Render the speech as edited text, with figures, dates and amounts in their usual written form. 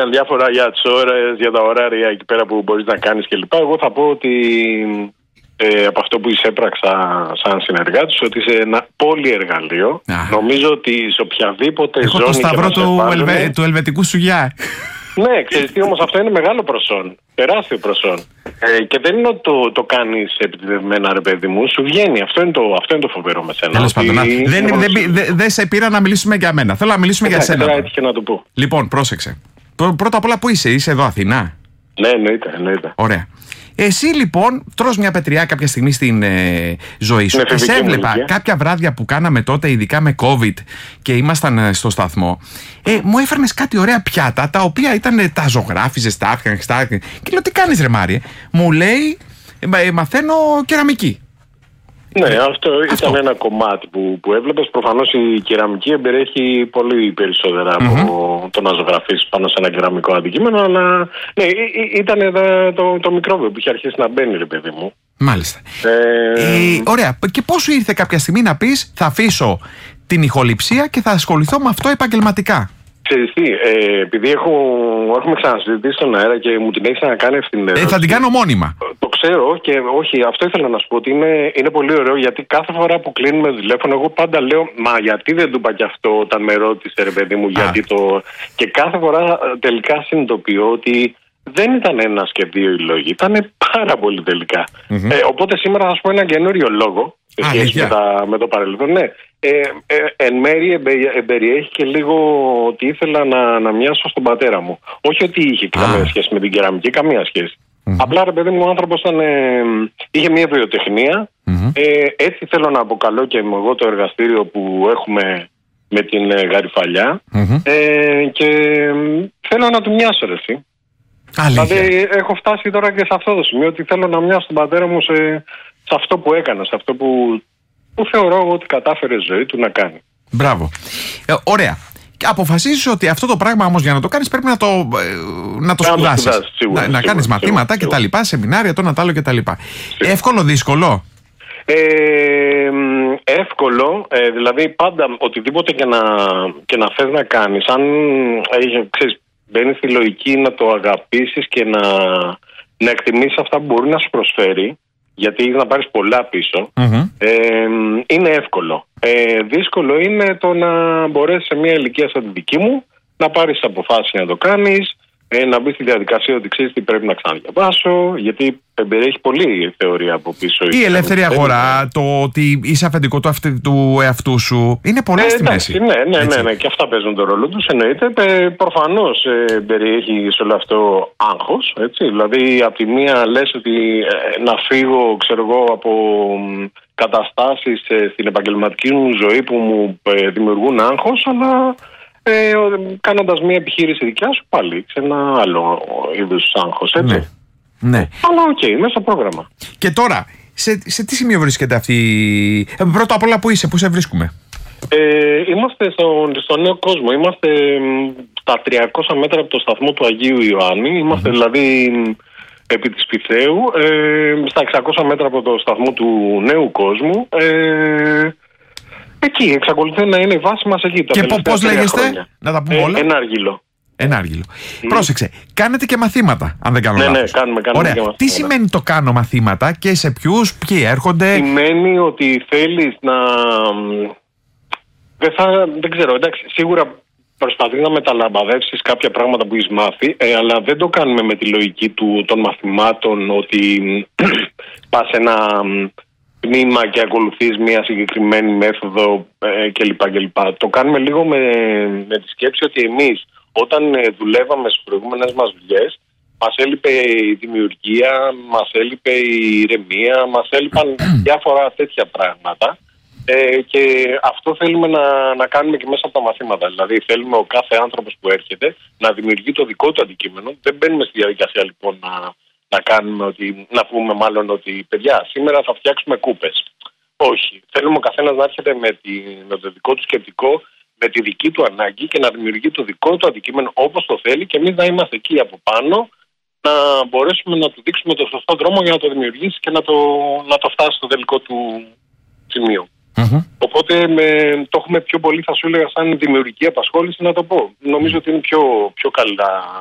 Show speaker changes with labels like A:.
A: έλεγαν διάφορα για τις ώρες, για τα ωράρια εκεί πέρα που μπορείς να κάνεις κλπ. Εγώ θα πω ότι από αυτό που εισέπραξα σαν συνεργάτης, ότι είσαι ένα πολυεργαλείο. Νομίζω ότι σε οποιαδήποτε
B: έχω
A: ζώνη.
B: Έχω το σταυρό του ελβετικού σουγιά.
A: Ναι, ξέρεις τι, όμως αυτό είναι μεγάλο προσόν. Τεράστιο προσόν. Και δεν είναι ότι το κάνεις επιτυχημένα, ρε παιδί μου, σου βγαίνει. Αυτό είναι το φοβερό με σένα.
B: Τέλος πάντων. Δεν σε πήρα να μιλήσουμε για μένα. Θέλω να μιλήσουμε για σένα.
A: Τώρα έτυχε να το πω.
B: Λοιπόν, πρόσεξε. Πρώτα απ' όλα, πού είσαι εδώ, Αθηνά?
A: Ναι, εννοείται.
B: Ωραία. Εσύ λοιπόν τρως μια πετριά κάποια στιγμή στην ζωή σου. Και σε έβλεπα κάποια βράδια που κάναμε τότε, ειδικά με COVID και ήμασταν στο σταθμό, μου έφερνες κάτι ωραία πιάτα, τα οποία ήταν, τα ζωγράφιζες, τα άφιανες, και λέω, τι κάνεις ρε Μάρη? Μου λέει, μαθαίνω κεραμική.
A: Ναι, αυτό ήταν ένα κομμάτι που έβλεπες. Προφανώς η κεραμική εμπεριέχει πολύ περισσότερα από το να ζωγραφίσεις πάνω σε ένα κεραμικό αντικείμενο, αλλά ναι, ήταν το μικρόβιο που είχε αρχίσει να μπαίνει, ρε παιδί μου.
B: Μάλιστα. Ωραία. Και πώς σου ήρθε κάποια στιγμή να πεις, θα αφήσω την ηχοληψία και θα ασχοληθώ με αυτό επαγγελματικά?
A: Ξέρεις τι, επειδή έχουμε ξανασυζητήσει στον αέρα και μου την έχεις ξανακάνει ευθυνή.
B: Θα την κάνω μόνιμα.
A: Το ξέρω και όχι, αυτό ήθελα να σου πω, ότι είναι πολύ ωραίο, γιατί κάθε φορά που κλείνουμε τηλέφωνο, εγώ πάντα λέω, μα γιατί δεν του είπα κι αυτό όταν με ρώτησε, ρε παιδί μου, γιατί το. Και κάθε φορά τελικά συνειδητοποιώ ότι δεν ήταν ένας και δύο οι λόγοι, ήταν πάρα πολύ τελικά. Οπότε σήμερα θα σου πω ένα καινούριο λόγο σε σχέση με το παρελθόν. Ναι. Εν μέρει εμπεριέχει και λίγο ότι ήθελα να μοιάσω στον πατέρα μου. Όχι ότι είχε καμία σχέση με την κεραμική, καμία σχέση. Απλά, ρε παιδί μου, ο άνθρωπος είχε μια βιοτεχνία. Έτσι θέλω να αποκαλώ και εγώ το εργαστήριο που έχουμε με την Γαριφαλιά. Και θέλω να του μοιάσω, ρε εσύ. Δηλαδή έχω φτάσει τώρα και σε αυτό το σημείο, ότι θέλω να μοιάσω τον πατέρα μου σε αυτό που έκανα, σε αυτό που θεωρώ ότι κατάφερε ζωή του να κάνει.
B: Μπράβο. Ωραία. Και αποφασίζεις ότι αυτό το πράγμα όμως για να το κάνεις πρέπει να το σπουδάσεις. Να κάνεις μαθήματα και τα λοιπά, σεμινάρια, το να τα άλλο και τα λοιπά. Εύκολο, δύσκολο?
A: Εύκολο, δηλαδή πάντα οτιδήποτε και να θες να κάνεις, αν ξέρεις, μπαίνεις στη λογική να το αγαπήσεις και να εκτιμήσεις αυτά που μπορεί να σου προσφέρει, γιατί έχεις να πάρεις πολλά πίσω, είναι εύκολο. Δύσκολο είναι το να μπορέσεις σε μια ηλικία σαν τη δική μου να πάρεις αποφάσεις να το κάνεις, να μπεις στη διαδικασία ότι ξέρεις τι πρέπει να ξαναδιαβάσω, γιατί περιέχει πολύ θεωρία από πίσω.
B: Η ελεύθερη αγορά, το ότι είσαι αφεντικό του εαυτού σου, είναι πολλά στη μέση.
A: Ναι, και αυτά παίζουν τον ρόλο τους, εννοείται. Προφανώς περιέχει σε όλο αυτό άγχος, έτσι. Δηλαδή, από τη μία λες ότι να φύγω, ξέρω εγώ, από καταστάσεις στην επαγγελματική μου ζωή που μου δημιουργούν άγχος, αλλά κάνοντας μια επιχείρηση δικιά σου, πάλι σε ένα άλλο είδους άγχος, έτσι.
B: Ναι.
A: Αλλά μέσα στο πρόγραμμα.
B: Και τώρα, σε τι σημείο βρίσκεται αυτή? Πρώτα απ' όλα, πού είσαι, πού σε βρίσκουμε?
A: Είμαστε στο Νέο Κόσμο. Είμαστε στα 300 μέτρα από το σταθμό του Αγίου Ιωάννη. Είμαστε δηλαδή επί της Πυθέου, στα 600 μέτρα από το σταθμό του Νέου Κόσμου. Εκεί εξακολουθεί να είναι η βάση μας εκεί.
B: Και πώς λέγεστε, να τα πούμε όλα?
A: Ενάργυλο.
B: Πρόσεξε, κάνετε και μαθήματα, αν δεν κάνω λάθος.
A: Ναι, κάνουμε
B: ωραία.
A: Και μαθήματα.
B: Τι σημαίνει το κάνω μαθήματα και σε ποιους, ποιοι έρχονται?
A: Σημαίνει ότι θέλεις να... Δεν ξέρω, εντάξει, σίγουρα προσπαθείς να μεταλαμπαδεύσεις κάποια πράγματα που έχεις μάθει, αλλά δεν το κάνουμε με τη λογική των μαθημάτων, ότι πας ένα τμήμα και ακολουθείς μια συγκεκριμένη μέθοδο κλπ. Το κάνουμε λίγο με τη σκέψη ότι εμείς όταν δουλεύαμε στις προηγούμενες μας δουλειές, μας έλειπε η δημιουργία, μας έλειπε η ηρεμία, μας έλειπαν διάφορα τέτοια πράγματα. Και αυτό θέλουμε να κάνουμε και μέσα από τα μαθήματα. Δηλαδή θέλουμε ο κάθε άνθρωπος που έρχεται να δημιουργεί το δικό του αντικείμενο. Δεν μπαίνουμε στη διαδικασία λοιπόν να πούμε μάλλον ότι παιδιά σήμερα θα φτιάξουμε κούπες. Όχι. Θέλουμε ο καθένας να έρχεται με το δικό του σκεπτικό, με τη δική του ανάγκη και να δημιουργεί το δικό του αντικείμενο όπως το θέλει, και εμείς να είμαστε εκεί από πάνω να μπορέσουμε να του δείξουμε το σωστό δρόμο για να το δημιουργήσει και να το φτάσει στο τελικό του σημείο. Οπότε το έχουμε πιο πολύ, θα σου έλεγα, σαν δημιουργική απασχόληση, να το πω. Νομίζω ότι είναι πιο καλά